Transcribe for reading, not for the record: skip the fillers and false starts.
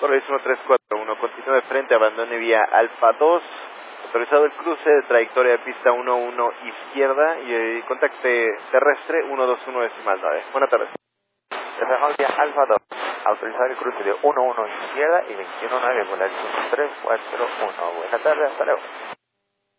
Correos 1341, continúe de frente, abandone vía Alfa 2, autorizado el cruce de trayectoria de pista 11 izquierda y contacte terrestre 121 decimal 9. Buenas tardes. Despejamos vía Alfa 2, autorizado el cruce de 11 izquierda y 219 con la 13401. Buenas tardes, hasta luego.